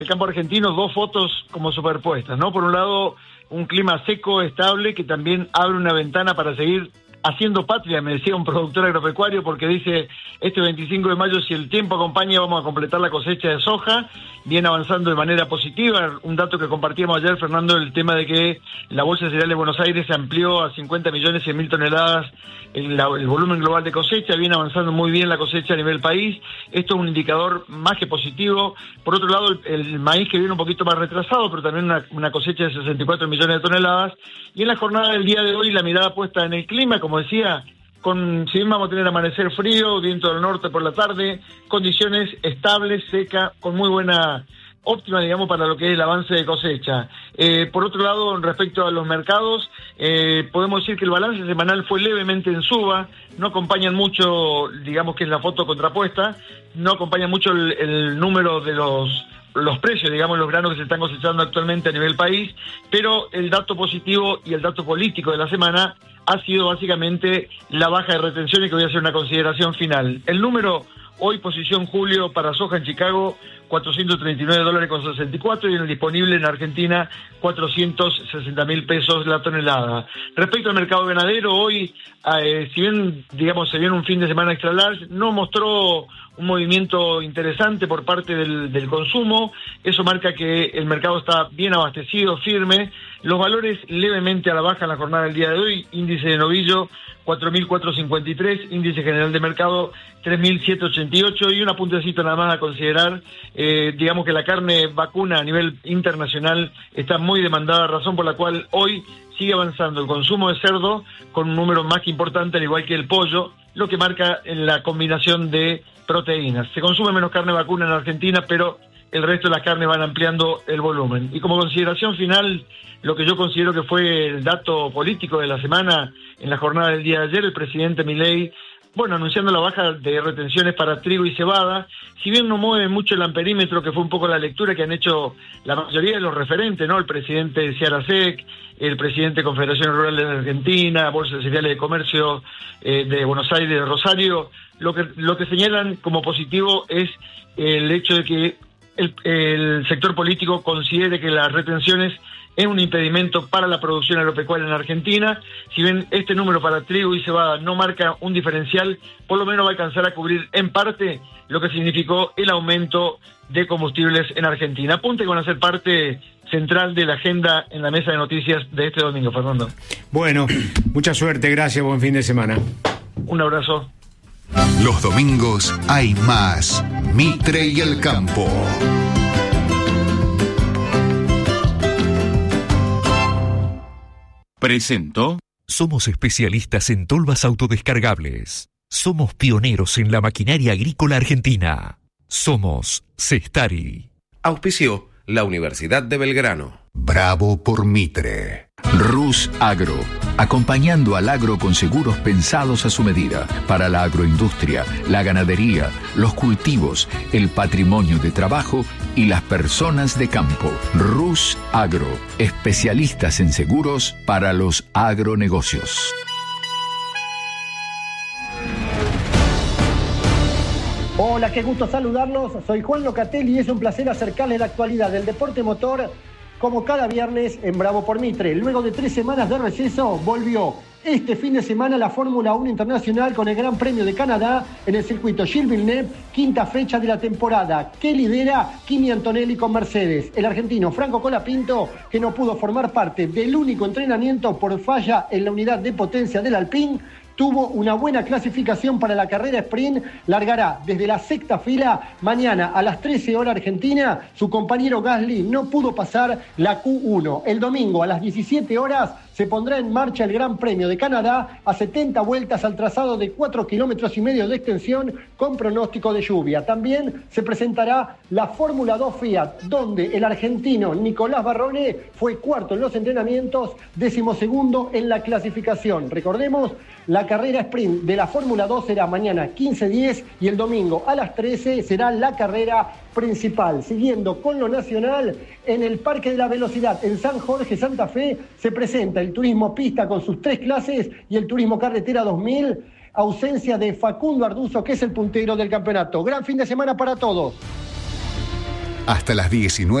El campo argentino, dos fotos como superpuestas, ¿no? Por un lado, un clima seco, estable, que también abre una ventana para seguir haciendo patria, me decía un productor agropecuario, porque dice, este 25 de mayo, si el tiempo acompaña, vamos a completar la cosecha de soja, viene avanzando de manera positiva. Un dato que compartíamos ayer, Fernando, el tema de que la Bolsa de Cereales de Buenos Aires se amplió a 50.100.000 toneladas el volumen global de cosecha, viene avanzando muy bien la cosecha a nivel país. Esto es un indicador más que positivo. Por otro lado, el maíz, que viene un poquito más retrasado, pero también una cosecha de 64 millones de toneladas. Y en la jornada del día de hoy, la mirada puesta en el clima, como decía, si bien vamos a tener amanecer frío, viento del norte por la tarde, condiciones estables, secas, con muy buena óptima, digamos, para lo que es el avance de cosecha. Por otro lado, respecto a los mercados, podemos decir que el balance semanal fue levemente en suba, no acompañan mucho, digamos que es la foto contrapuesta, no acompaña mucho el número de los precios, digamos, los granos que se están cosechando actualmente a nivel país, pero el dato positivo y el dato político de la semana ha sido básicamente la baja de retenciones, que voy a hacer una consideración final. El número, hoy posición julio para soja en Chicago, $439.64, y en el disponible en Argentina, 460.000 pesos la tonelada. Respecto al mercado ganadero, hoy, si bien, digamos, se viene un fin de semana extra large, no mostró un movimiento interesante por parte del consumo. Eso marca que el mercado está bien abastecido, firme. Los valores levemente a la baja en la jornada del día de hoy. Índice de novillo 4.453, índice general de mercado 3.788, y un apuntecito nada más a considerar, digamos que la carne vacuna a nivel internacional está muy demandada, razón por la cual hoy sigue avanzando el consumo de cerdo con un número más que importante, al igual que el pollo, lo que marca en la combinación de proteínas. Se consume menos carne vacuna en Argentina, pero el resto de las carnes van ampliando el volumen. Y como consideración final, lo que yo considero que fue el dato político de la semana, en la jornada del día de ayer, el presidente Milei, anunciando la baja de retenciones para trigo y cebada. Si bien no mueve mucho el amperímetro, que fue un poco la lectura que han hecho la mayoría de los referentes, ¿no? El presidente de Ciarasec, el presidente de Confederación Rural de Argentina, Bolsa de Cereales de Comercio de Buenos Aires, de Rosario, lo que señalan como positivo es el hecho de que el sector político considere que las retenciones es un impedimento para la producción agropecuaria en Argentina. Si bien este número para trigo y cebada no marca un diferencial, por lo menos va a alcanzar a cubrir en parte lo que significó el aumento de combustibles en Argentina. Apunte que van a ser parte central de la agenda en la mesa de noticias de este domingo, Fernando. Bueno, mucha suerte, gracias, buen fin de semana. Un abrazo. Los domingos hay más Mitre y el Campo. Presentó. Somos especialistas en tolvas autodescargables. Somos pioneros en la maquinaria agrícola argentina. Somos Cestari. Auspició la Universidad de Belgrano. Bravo por Mitre. Rus Agro, acompañando al agro con seguros pensados a su medida, para la agroindustria, la ganadería, los cultivos, el patrimonio de trabajo y las personas de campo. Rus Agro, especialistas en seguros para los agronegocios. Hola, qué gusto saludarlos. Soy Juan Locatelli y es un placer acercarles la actualidad del deporte motor, como cada viernes en Bravo por Mitre. Luego de 3 semanas de receso, volvió este fin de semana la Fórmula 1 Internacional con el Gran Premio de Canadá en el circuito Gilles Villeneuve, quinta fecha de la temporada, que lidera Kimi Antonelli con Mercedes. El argentino Franco Colapinto, que no pudo formar parte del único entrenamiento por falla en la unidad de potencia del Alpine, tuvo una buena clasificación para la carrera sprint, largará desde la sexta fila mañana a las 13 horas Argentina. Su compañero Gasly no pudo pasar la Q1. El domingo a las 17 horas se pondrá en marcha el Gran Premio de Canadá a 70 vueltas al trazado de 4,5 kilómetros de extensión con pronóstico de lluvia. También se presentará la Fórmula 2 Fiat, donde el argentino Nicolás Barrone fue cuarto en los entrenamientos, 12º en la clasificación. Recordemos, la carrera sprint de la Fórmula 2 será mañana 15:10 y el domingo a las 13 será la carrera principal. Siguiendo con lo nacional, en el Parque de la Velocidad en San Jorge, Santa Fe, se presenta el turismo pista con sus 3 clases y el turismo carretera 2000, ausencia de Facundo Arduzo, que es el puntero del campeonato. Gran fin de semana para todos. hasta las 19.